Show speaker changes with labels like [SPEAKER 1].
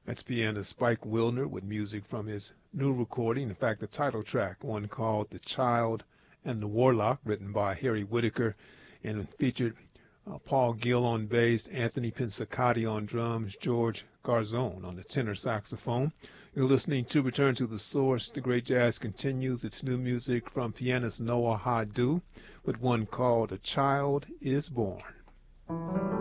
[SPEAKER 1] That's pianist Spike Wilner with music from his new recording. In fact, the title track, one called The Child and the Warlock, written by Harry Whitaker, and it featured Paul Gill on bass, Anthony Pensacati on drums, George Garzone on the tenor saxophone. You're listening to Return to the Source. The Great Jazz continues its new music from pianist Noah Hadu with one called A Child is Born.